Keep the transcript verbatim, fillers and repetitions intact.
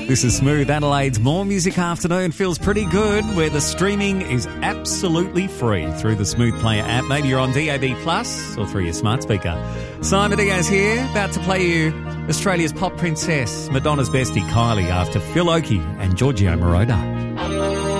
This is Smooth Adelaide's More Music Afternoon. Feels pretty good, where the streaming is absolutely free through the Smooth Player app. Maybe you're on D A B plus or through your smart speaker. Simon Diaz here, about to play you Australia's pop princess, Madonna's bestie Kylie, after Phil Oakey and Giorgio Moroder.